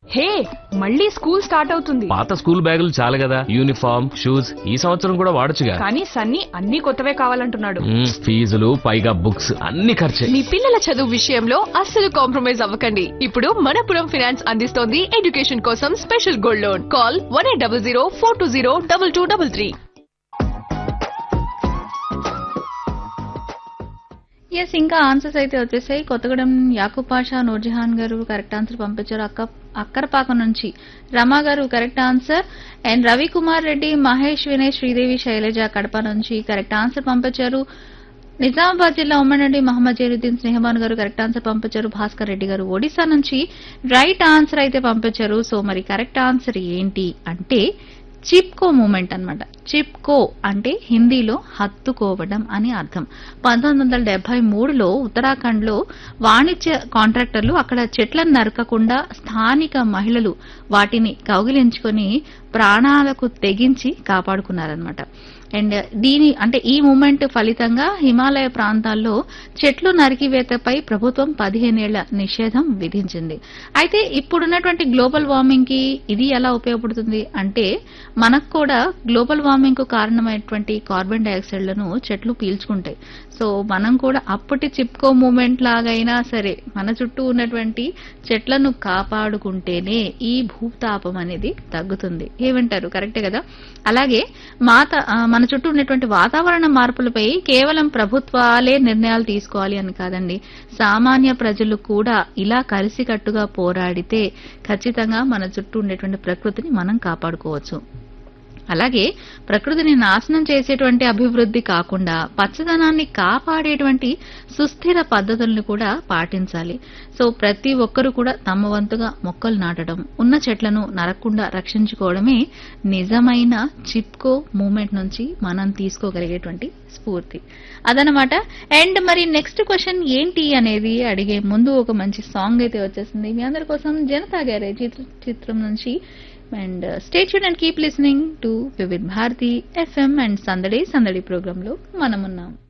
హే, మళ్ళీ school start అవుతుంది. పాత స్కూల్ బ్యాగులు చాలు కదా, యూనిఫామ్ షూస్ ఈ సంవత్సరం కూడా వాడొచ్చుగా. కానీ సన్నీ అన్ని కొత్తవే కావాలంటున్నాడు. ఫీజులు పైగా బుక్స్ అన్ని ఖర్చే. మీ పిల్లల చదువు విషయంలో అస్సలు కాంప్రమైజ్ అవ్వకండి. ఇప్పుడు మనపురం ఫైనాన్స్ అందిస్తోంది ఎడ్యుకేషన్ కోసం special gold loan. Call 1800 420 2233. Yes, ఇంకా ఆన్సర్స్ అయితే వచ్చేసాయి. కొత్తగూడెం యాకూబ్ పాషా నూర్జహాన్ గారు కరెక్ట్ ఆన్సర్ పంపించారు. అక్కరపాకం నుంచి రమా గారు correct answer. And Ravikumar Reddy, Mahesh, Vinay, Sridevi, Shailaja Kadapa నుంచి కరెక్ట్ ఆన్సర్ పంపించారు. నిజామాబాద్ జిల్లా ఉమ్మడి నుండి మహమ్మద్ జైనుద్దీన్ స్నేహబాన్ గారు కరెక్ట్ ఆన్సర్ పంపించారు. భాస్కర్ రెడ్డి గారు ఒడిశా నుంచి రైట్ ఆన్సర్ అయితే పంపించారు. సో మరి కరెక్ట్ ఆన్సర్ ఏంటి అంటే చిప్కో మూమెంట్ అన్నమాట. చిప్కో అంటే హిందీలో హత్తుకోవడం అని అర్థం. 1973లో ఉత్తరాఖండ్ లో వాణిజ్య కాంట్రాక్టర్లు అక్కడ చెట్లను నరకకుండా స్థానిక మహిళలు వాటిని కౌగిలించుకొని ప్రాణాలకు తెగించి కాపాడుకున్నారనమాట. అండ్ ఈ మూమెంట్ ఫలితంగా హిమాలయ ప్రాంతాల్లో చెట్లు నరికివేతపై ప్రభుత్వం 15 ఏళ్ల నిషేధం విధించింది. అయితే ఇప్పుడున్నటువంటి గ్లోబల్ వార్మింగ్ కి ఇది ఎలా ఉపయోగపడుతుంది అంటే మనకు కూడా గ్లోబల్ వార్మింగ్ కు కారణమైనటువంటి కార్బన్ డైఆక్సైడ్లను చెట్లు పీల్చుకుంటాయి. సో మనం కూడా అప్పటి చిప్కో మూమెంట్ లాగైనా సరే మన చుట్టూ ఉన్నటువంటి చెట్లను కాపాడుకుంటేనే ఈ భూతాపం అనేది తగ్గుతుంది. ఏమంటారు? కరెక్టే కదా. అలాగే మన చుట్టూ ఉన్నటువంటి వాతావరణ మార్పులపై కేవలం ప్రభుత్వాలే నిర్ణయాలు తీసుకోవాలి అని కాదండి, సామాన్య ప్రజలు కూడా ఇలా కలిసికట్టుగా పోరాడితే ఖచ్చితంగా మన చుట్టూ ఉండేటువంటి ప్రకృతిని మనం కాపాడుకోవచ్చు. అలాగే ప్రకృతిని నాశనం చేసేటువంటి అభివృద్ధి కాకుండా పచ్చదనాన్ని కాపాడేటువంటి సుస్థిర పద్ధతులను కూడా పాటించాలి. సో ప్రతి ఒక్కరూ కూడా తమ వంతుగా మొక్కలు నాటడం, ఉన్న చెట్లను నరకకుండా రక్షించుకోవడమే నిజమైన చిప్కో మూమెంట్ నుంచి మనం తీసుకోగలిగేటువంటి స్ఫూర్తి అదనమాట. అండ్ మరి నెక్స్ట్ క్వశ్చన్ ఏంటి అనేది అడిగే ముందు ఒక మంచి సాంగ్ అయితే వచ్చేసింది మీ అందరి కోసం. జనతా గ్యారేజ్ చిత్రం నుంచి. And stay tuned and keep listening to Vivid Bharati FM and Sandade Sandadi program lo manamunnam.